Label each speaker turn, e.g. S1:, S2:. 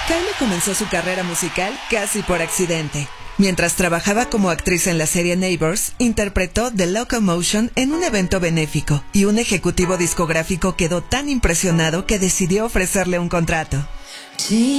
S1: Kylie comenzó su carrera musical casi por accidente. Mientras trabajaba como actriz en la serie Neighbors, interpretó The Locomotion en un evento benéfico, y un ejecutivo discográfico quedó tan impresionado que decidió ofrecerle un contrato.